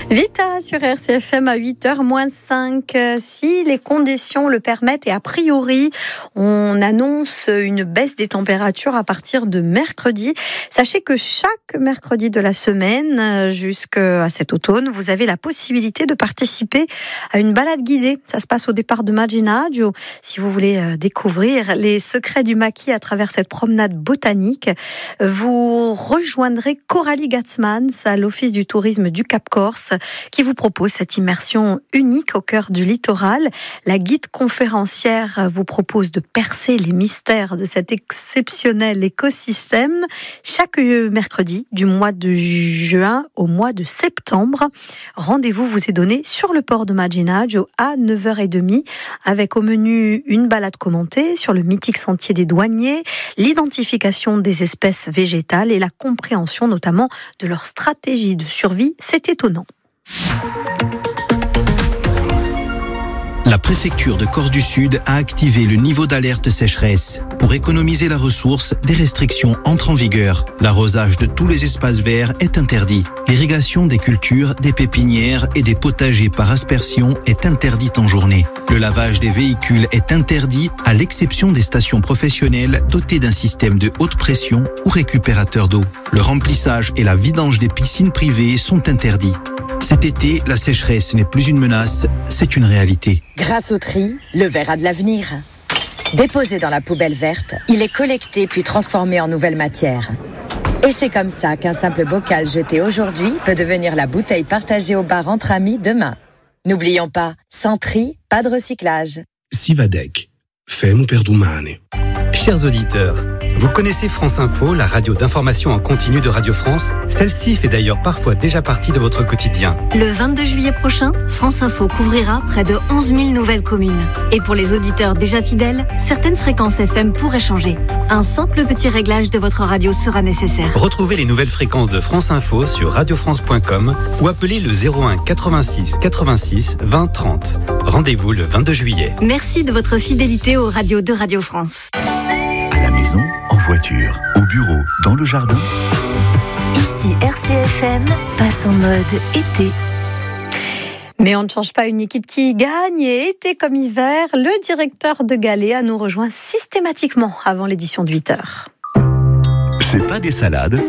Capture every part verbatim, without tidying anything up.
Vita sur R C F M à huit heures moins cinq. Si les conditions le permettent et a priori, on annonce une baisse des températures à partir de mercredi. Sachez que chaque mercredi de la semaine jusqu'à cet automne, vous avez la possibilité de participer à une balade guidée. Ça se passe au départ de Maginaggio. Si vous voulez découvrir les secrets du maquis à travers cette promenade botanique, vous rejoindrez Coralie Gatzmans à l'Office du tourisme du Cap-Corse qui vous propose cette immersion unique au cœur du littoral. La guide conférencière vous propose de percer les mystères de cet exceptionnel écosystème chaque mercredi du mois de juin au mois de septembre. Rendez-vous vous est donné sur le port de Maginaggio à neuf heures trente avec au menu une balade commentée sur le mythique sentier des douaniers, l'identification des espèces végétales et la compréhension notamment de leur stratégie de survie. C'est étonnant. La préfecture de Corse du Sud a activé le niveau d'alerte sécheresse. Pour économiser la ressource, des restrictions entrent en vigueur. L'arrosage de tous les espaces verts est interdit. L'irrigation des cultures, des pépinières et des potagers par aspersion est interdite en journée. Le lavage des véhicules est interdit à l'exception des stations professionnelles dotées d'un système de haute pression ou récupérateur d'eau. Le remplissage et la vidange des piscines privées sont interdits. Cet été, la sécheresse n'est plus une menace, c'est une réalité. Grâce au tri, le verre a de l'avenir. Déposé dans la poubelle verte, il est collecté puis transformé en nouvelle matière. Et c'est comme ça qu'un simple bocal jeté aujourd'hui peut devenir la bouteille partagée au bar entre amis demain. N'oublions pas, sans tri, pas de recyclage. Sivadec, femme per domani. Chers auditeurs, vous connaissez France Info, la radio d'information en continu de Radio France? Celle-ci fait d'ailleurs parfois déjà partie de votre quotidien. Le vingt-deux juillet prochain, France Info couvrira près de onze mille nouvelles communes. Et pour les auditeurs déjà fidèles, certaines fréquences F M pourraient changer. Un simple petit réglage de votre radio sera nécessaire. Retrouvez les nouvelles fréquences de France Info sur radio france point com ou appelez le zéro un quatre-vingt-six quatre-vingt-six vingt trente. Rendez-vous le vingt-deux juillet. Merci de votre fidélité aux radios de Radio France. À la maison, en voiture, au bureau, dans le jardin. Ici R C F M passe en mode été. Mais on ne change pas une équipe qui gagne et été comme hiver, le directeur de Galéa nous rejoint systématiquement avant l'édition de huit heures. C'est pas des salades.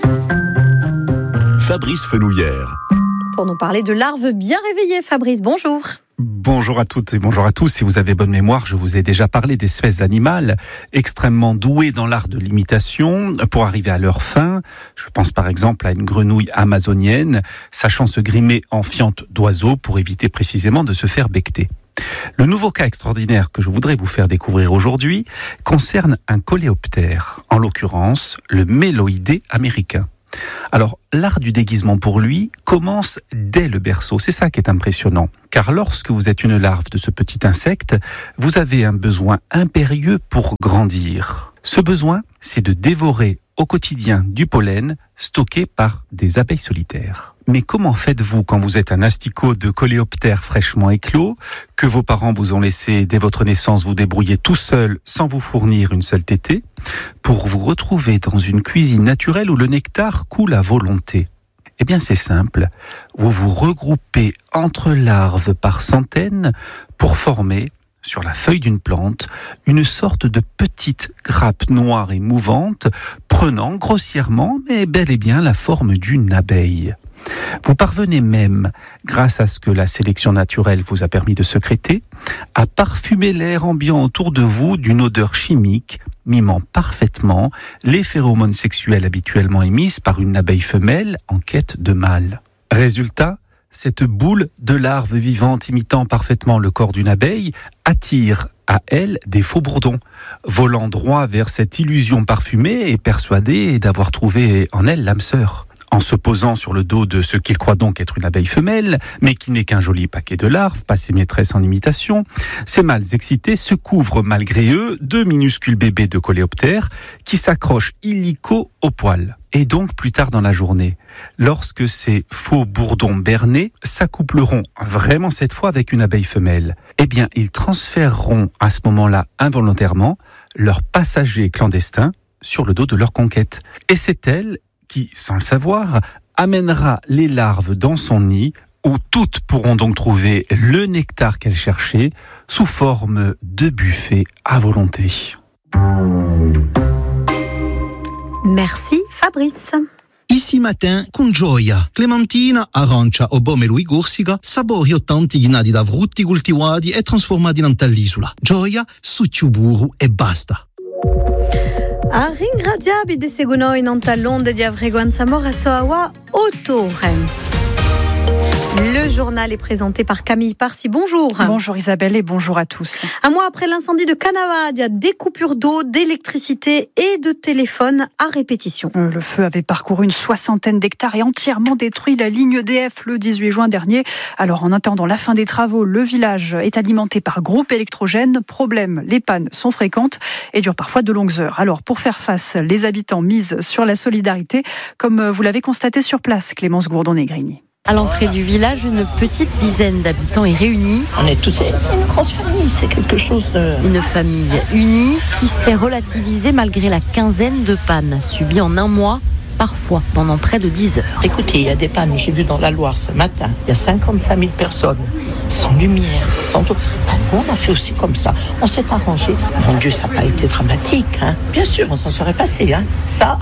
Fabrice Fenouillère. Pour nous parler de larves bien réveillées, Fabrice, bonjour. Bonjour à toutes et bonjour à tous. Si vous avez bonne mémoire, je vous ai déjà parlé d'espèces animales extrêmement douées dans l'art de l'imitation pour arriver à leur fin. Je pense par exemple à une grenouille amazonienne sachant se grimer en fiente d'oiseau pour éviter précisément de se faire becqueter. Le nouveau cas extraordinaire que je voudrais vous faire découvrir aujourd'hui concerne un coléoptère, en l'occurrence le méloïdé américain. Alors, l'art du déguisement pour lui commence dès le berceau. C'est ça qui est impressionnant. Car lorsque vous êtes une larve de ce petit insecte, vous avez un besoin impérieux pour grandir. Ce besoin, c'est de dévorer au quotidien du pollen stocké par des abeilles solitaires. Mais comment faites-vous quand vous êtes un asticot de coléoptère fraîchement éclos, que vos parents vous ont laissé dès votre naissance vous débrouiller tout seul sans vous fournir une seule tétée, pour vous retrouver dans une cuisine naturelle où le nectar coule à volonté? Eh bien c'est simple, vous vous regroupez entre larves par centaines pour former, sur la feuille d'une plante, une sorte de petite grappe noire et mouvante, prenant grossièrement, mais bel et bien, la forme d'une abeille. Vous parvenez même, grâce à ce que la sélection naturelle vous a permis de sécréter, à parfumer l'air ambiant autour de vous d'une odeur chimique, mimant parfaitement les phéromones sexuels habituellement émises par une abeille femelle en quête de mâle. Résultat, cette boule de larves vivantes imitant parfaitement le corps d'une abeille attire à elle des faux bourdons, volant droit vers cette illusion parfumée et persuadés d'avoir trouvé en elle l'âme sœur. En se posant sur le dos de ce qu'il croit donc être une abeille femelle, mais qui n'est qu'un joli paquet de larves, passées maîtresses en imitation, ces mâles excités se couvrent malgré eux de minuscules bébés de coléoptères qui s'accrochent illico au poil. Et donc, plus tard dans la journée, lorsque ces faux bourdons bernés s'accoupleront vraiment cette fois avec une abeille femelle, eh bien, ils transféreront à ce moment-là involontairement leur passager clandestin sur le dos de leur conquête. Et c'est elle qui, sans le savoir, amènera les larves dans son nid où toutes pourront donc trouver le nectar qu'elles cherchaient sous forme de buffet à volonté. Merci Fabrice. Ici matin, con gioia, clementina, arancia o pomelo di Corsica, sapori autentici da frutti coltivati e trasformati in all'isola. Gioia, succio burro e basta. A ringraziar de seguno in antalonde di avreguanza mora soawa autoren. Le journal est présenté par Camille Parsi. Bonjour. Bonjour Isabelle et bonjour à tous. Un mois après l'incendie de Canavadia, des coupures d'eau, d'électricité et de téléphone à répétition. Euh, le feu avait parcouru une soixantaine d'hectares et entièrement détruit la ligne D F le dix-huit juin dernier. Alors en attendant la fin des travaux, le village est alimenté par groupe électrogène. Problème, les pannes sont fréquentes et durent parfois de longues heures. Alors pour faire face, les habitants misent sur la solidarité, comme vous l'avez constaté sur place, Clémence Gourdon-Negrini. À l'entrée du village, une petite dizaine d'habitants est réunie. On est tous, c'est une grosse famille, c'est quelque chose de... Une famille unie qui s'est relativisée malgré la quinzaine de pannes subies en un mois, parfois pendant près de dix heures. Écoutez, il y a des pannes, j'ai vu dans la Loire ce matin, il y a cinquante-cinq mille personnes, sans lumière, sans eau. Ben, nous, on a fait aussi comme ça, on s'est arrangé. Mon Dieu, ça n'a pas été dramatique, hein. Bien sûr, on s'en serait passé, hein. Ça...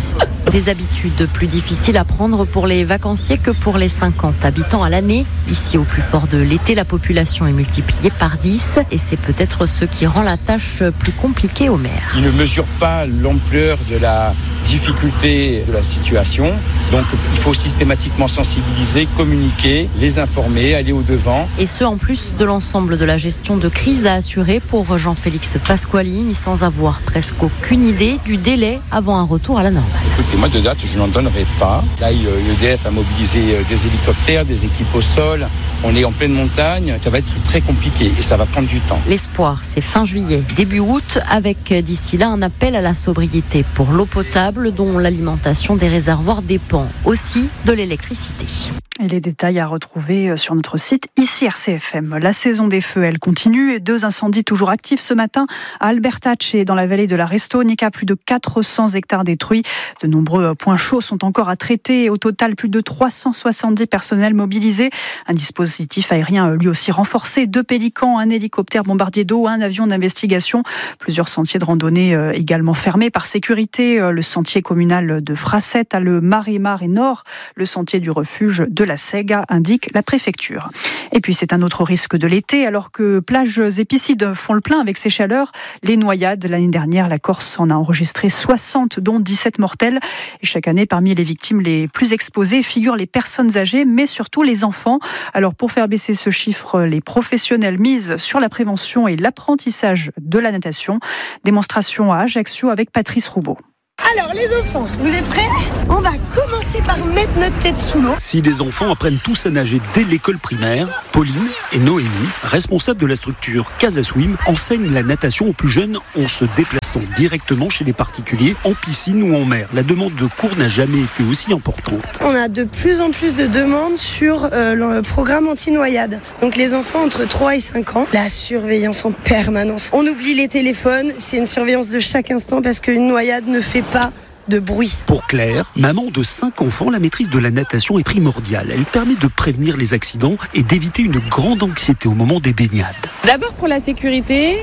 Des habitudes plus difficiles à prendre pour les vacanciers que pour les cinquante habitants à l'année. Ici, au plus fort de l'été, la population est multipliée par dix et c'est peut-être ce qui rend la tâche plus compliquée au maire. Il ne mesure pas l'ampleur de la difficulté de la situation. Donc, il faut systématiquement sensibiliser, communiquer, les informer, aller au-devant. Et ce, en plus de l'ensemble de la gestion de crise à assurer pour Jean-Félix Pasqualini, sans avoir presque aucune idée du délai avant un retour à la normale. Écoutez, moi de date, je n'en donnerai pas. Là, l'E D F a mobilisé des hélicoptères, des équipes au sol. On est en pleine montagne. Ça va être très compliqué et ça va prendre du temps. L'espoir, c'est fin juillet, début août, avec d'ici là un appel à la sobriété pour l'eau potable, dont l'alimentation des réservoirs dépend aussi de l'électricité. Et les détails à retrouver sur notre site ici R C F M. La saison des feux, elle continue. Et deux incendies toujours actifs ce matin à Albertacce et dans la vallée de la Restonica. Plus de quatre cents hectares détruits. De nombreux points chauds sont encore à traiter. Au total, plus de trois cent soixante-dix personnels mobilisés. Un dispositif aérien lui aussi renforcé. Deux pélicans, un hélicoptère bombardier d'eau, un avion d'investigation. Plusieurs sentiers de randonnée également fermés par sécurité. Le sentier communal de Frasset, le Marais-Marais Nord, le sentier du refuge de la Sega, indique la préfecture. Et puis c'est un autre risque de l'été, alors que plages et piscines font le plein avec ces chaleurs. Les noyades, l'année dernière, la Corse en a enregistré soixante, dont dix-sept mortelles. Et chaque année, parmi les victimes les plus exposées figurent les personnes âgées, mais surtout les enfants. Alors pour faire baisser ce chiffre, les professionnels misent sur la prévention et l'apprentissage de la natation. Démonstration à Ajaccio avec Patrice Roubaud. Alors les enfants, vous êtes prêts ? On va commencer par mettre notre tête sous l'eau. Si les enfants apprennent tous à nager dès l'école primaire, Pauline et Noémie, responsables de la structure Casa Swim, enseignent la natation aux plus jeunes en se déplaçant directement chez les particuliers, en piscine ou en mer. La demande de cours n'a jamais été aussi importante. On a de plus en plus de demandes sur euh, le programme anti-noyade. Donc les enfants entre trois et cinq ans, la surveillance en permanence. On oublie les téléphones, c'est une surveillance de chaque instant parce qu'une noyade ne fait pas de bruit. Pour Claire, maman de cinq enfants, la maîtrise de la natation est primordiale. Elle permet de prévenir les accidents et d'éviter une grande anxiété au moment des baignades. D'abord pour la sécurité,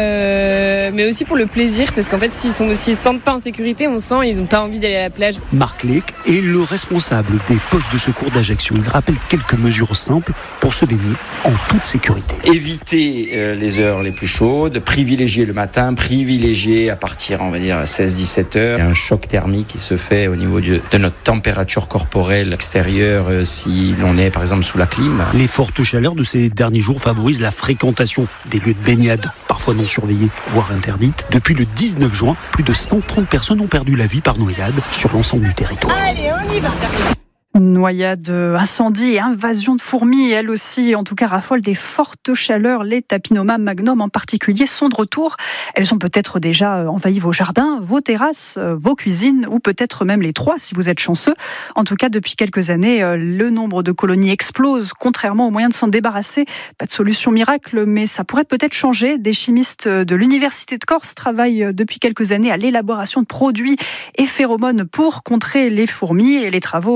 euh, mais aussi pour le plaisir, parce qu'en fait, s'ils ne se sentent pas en sécurité, on sent qu'ils n'ont pas envie d'aller à la plage. Marc Lec est le responsable des postes de secours d'Ajaccio. Il rappelle quelques mesures simples pour se baigner en toute sécurité. Éviter euh, les heures les plus chaudes, privilégier le matin, privilégier à partir, on va dire, à seize dix-sept heures. Il y a un choc thermique qui se fait au niveau de, de notre température corporelle extérieure euh, si l'on est par exemple sous la clim. Les fortes chaleurs de ces derniers jours favorisent la fréquentation des lieux de baignade, parfois non surveillés, voire interdites. Depuis le dix-neuf juin, plus de cent trente personnes ont perdu la vie par noyade sur l'ensemble du territoire. Allez, on y va. Noyade, incendie et invasion de fourmis, elles aussi, en tout cas, raffolent des fortes chaleurs. Les Tapinoma magnum en particulier sont de retour. Elles ont peut-être déjà envahi vos jardins, vos terrasses, vos cuisines, ou peut-être même les trois si vous êtes chanceux. En tout cas, depuis quelques années, le nombre de colonies explose, contrairement aux moyens de s'en débarrasser. Pas de solution miracle, mais ça pourrait peut-être changer. Des chimistes de l'Université de Corse travaillent depuis quelques années à l'élaboration de produits et phéromones pour contrer les fourmis, et les travaux avancent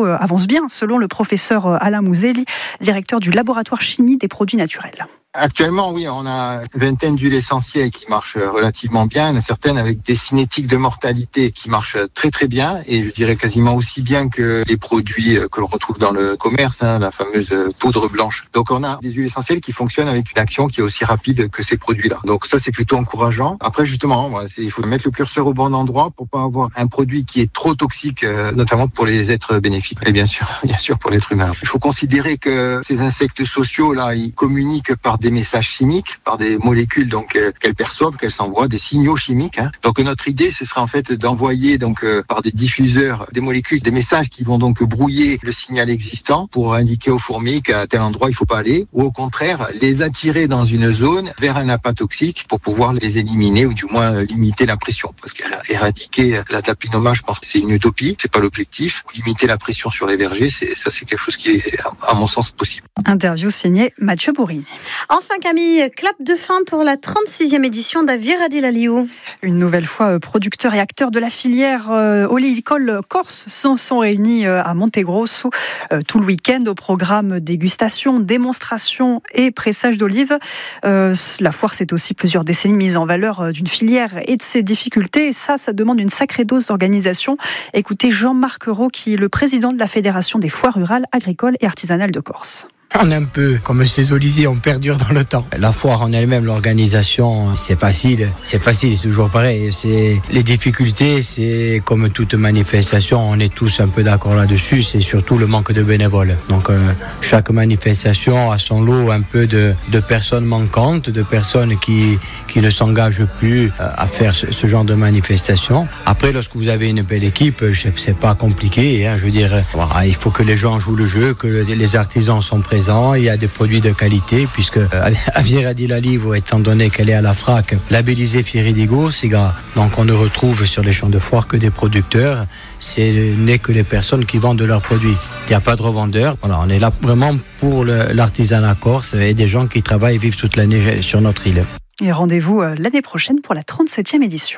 pense bien, selon le professeur Alain Mouzelli, directeur du laboratoire chimie des produits naturels. Actuellement, oui, on a une vingtaine d'huiles essentielles qui marchent relativement bien, il y en a certaines avec des cinétiques de mortalité qui marchent très très bien, et je dirais quasiment aussi bien que les produits que l'on retrouve dans le commerce, hein, la fameuse poudre blanche. Donc on a des huiles essentielles qui fonctionnent avec une action qui est aussi rapide que ces produits-là. Donc ça, c'est plutôt encourageant. Après, justement, voilà, c'est, il faut mettre le curseur au bon endroit pour pas avoir un produit qui est trop toxique, euh, notamment pour les êtres bénéfiques. Et bien sûr, bien sûr pour l'être humain. Il faut considérer que ces insectes sociaux, là, ils communiquent par des messages chimiques, par des molécules donc euh, qu'elles perçoivent, qu'elles s'envoient, des signaux chimiques. Hein. Donc notre idée, ce sera en fait d'envoyer donc euh, par des diffuseurs des molécules, des messages qui vont donc brouiller le signal existant pour indiquer aux fourmis qu'à tel endroit il faut pas aller, ou au contraire les attirer dans une zone vers un appât toxique pour pouvoir les éliminer ou du moins euh, limiter la pression. Parce qu'éradiquer la tapinoma, je pense que c'est une utopie, c'est pas l'objectif. Limiter la pression sur les vergers, c'est ça, c'est quelque chose qui est à mon sens possible. Interview signée Mathieu Bourrini. Enfin Camille, clap de fin pour la trente-sixième édition d'Aviradil-Aliou. Une nouvelle fois, producteurs et acteurs de la filière euh, oléicole corse sont, sont réunis euh, à Montegrosso euh, tout le week-end au programme dégustation, démonstration et pressage d'olives. Euh, la foire, c'est aussi plusieurs décennies mises en valeur euh, d'une filière et de ses difficultés. Et ça, ça demande une sacrée dose d'organisation. Écoutez Jean-Marc Rault, qui est le président de la Fédération des foires rurales, agricoles et artisanales de Corse. On est un peu comme ces oliviers, on perdure dans le temps. La foire en elle-même, l'organisation, c'est facile. C'est facile, c'est toujours pareil. C'est les difficultés, c'est comme toute manifestation, on est tous un peu d'accord là-dessus. C'est surtout le manque de bénévoles. Donc euh, chaque manifestation a son lot un peu de, de personnes manquantes, de personnes qui qui ne s'engagent plus à faire ce, ce genre de manifestation. Après, lorsque vous avez une belle équipe, c'est pas compliqué. Hein, je veux dire, voilà, il faut que les gens jouent le jeu, que les artisans sont présents. Il y a des produits de qualité, puisque euh, Aviradil-Aliou, étant donné qu'elle est à la FRAC, labellisée Fieridigo, Siga. Donc on ne retrouve sur les champs de foire que des producteurs. Ce n'est que les personnes qui vendent leurs produits. Il n'y a pas de revendeurs. Voilà, on est là vraiment pour le, l'artisanat corse et des gens qui travaillent et vivent toute l'année sur notre île. Et rendez-vous l'année prochaine pour la trente-septième édition.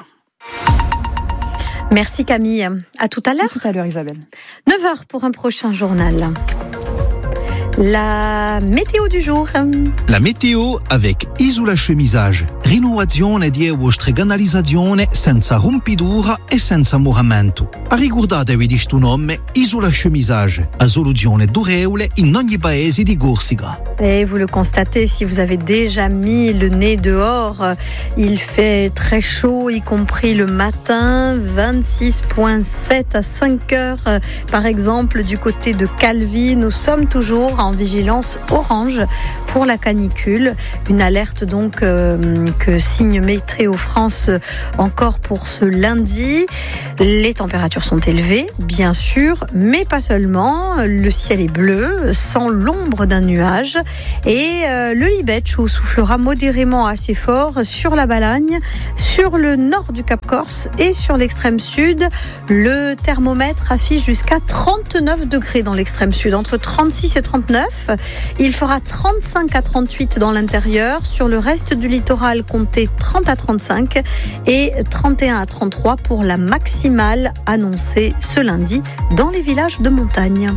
Merci Camille. À tout à l'heure. À tout à l'heure Isabelle. neuf heures pour un prochain journal. La météo du jour. La météo avec Isola Chemisage. Rinnovazione di euostreganalizzazione senza rompidura e senza moramento. Ricordatevi di sto nome, Isola Chemisage. A soluzione durevole in ogni paese di Corsica. Et vous le constatez, si vous avez déjà mis le nez dehors, il fait très chaud, y compris le matin, vingt-six virgule sept à cinq heures, par exemple, du côté de Calvi. Nous sommes toujours en vigilance orange pour la canicule. Une alerte donc euh, que signe Météo France encore pour ce lundi. Les températures sont élevées, bien sûr, mais pas seulement. Le ciel est bleu, sans l'ombre d'un nuage. Et euh, le Libetcho soufflera modérément assez fort sur la Balagne, sur le nord du Cap Corse et sur l'extrême sud. Le thermomètre affiche jusqu'à trente-neuf degrés dans l'extrême sud, entre trente-six et trente-neuf. Il fera trente-cinq à trente-huit dans l'intérieur. Sur le reste du littoral, comptez trente à trente-cinq et trente et un à trente-trois pour la maximale annoncée ce lundi dans les villages de montagne.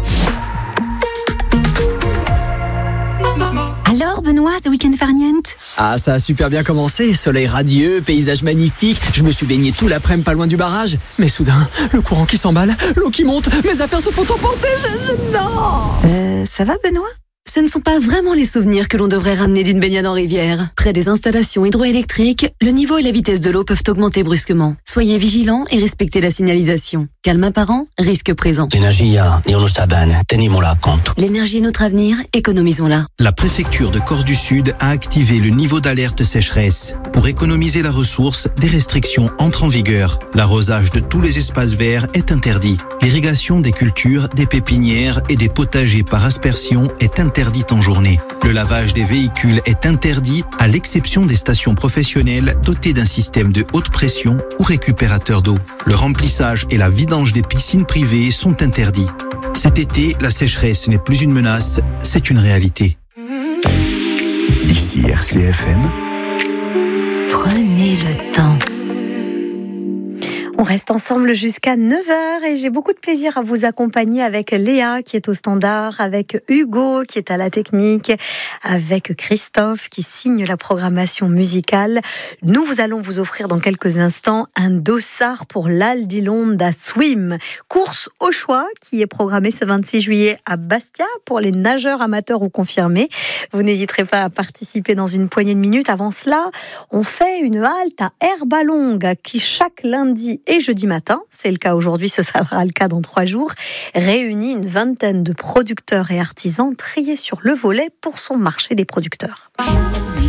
Alors Benoît, ce week-end farniente? Ah, ça a super bien commencé, soleil radieux, paysage magnifique, je me suis baigné tout l'après-midi pas loin du barrage, mais soudain, le courant qui s'emballe, l'eau qui monte, mes affaires se font emporter, je... je... non Euh, ça va Benoît? Ce ne sont pas vraiment les souvenirs que l'on devrait ramener d'une baignade en rivière. Près des installations hydroélectriques, le niveau et la vitesse de l'eau peuvent augmenter brusquement. Soyez vigilants et respectez la signalisation. Calme apparent, risque présent. L'energia è uno sta bene, tenimola a conto. L'énergie est notre avenir, économisons-la. La préfecture de Corse du Sud a activé le niveau d'alerte sécheresse. Pour économiser la ressource, des restrictions entrent en vigueur. L'arrosage de tous les espaces verts est interdit. L'irrigation des cultures, des pépinières et des potagers par aspersion est interdite en journée. Le lavage des véhicules est interdit à l'exception des stations professionnelles dotées d'un système de haute pression ou récupérateur d'eau. Le remplissage et la vidange des piscines privées sont interdits. Cet été, la sécheresse n'est plus une menace, c'est une réalité. Ici R C F M. Prenez le temps. On reste ensemble jusqu'à neuf heures et j'ai beaucoup de plaisir à vous accompagner avec Léa qui est au standard, avec Hugo qui est à la technique, avec Christophe qui signe la programmation musicale. Nous vous allons vous offrir dans quelques instants un dossard pour l'Aldilonda Swim. Course au choix qui est programmée ce vingt-six juillet à Bastia pour les nageurs amateurs ou confirmés. Vous n'hésiterez pas à participer dans une poignée de minutes. Avant cela, on fait une halte à Herbalongue qui chaque lundi et jeudi matin, c'est le cas aujourd'hui, ce sera le cas dans trois jours, réunit une vingtaine de producteurs et artisans triés sur le volet pour son marché des producteurs.